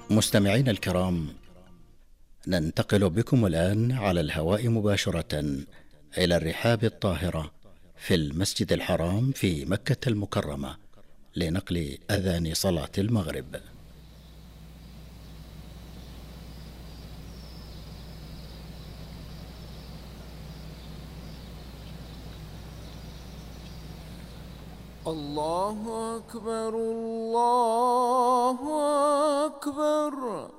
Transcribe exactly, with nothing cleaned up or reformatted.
مستمعين الكرام، ننتقل بكم الآن على الهواء مباشرة إلى الرحاب الطاهرة في المسجد الحرام في مكة المكرمة لنقل أذان صلاة المغرب. الله أكبر الله أكبر.